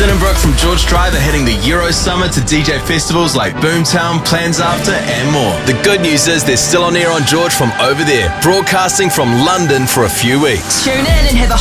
Sinenbrook from George Drive are heading the Euro Summer to DJ festivals like Boomtown, Plans After and more. The good news is they're still on air on George from over there, broadcasting from London for a few weeks. Tune in and have a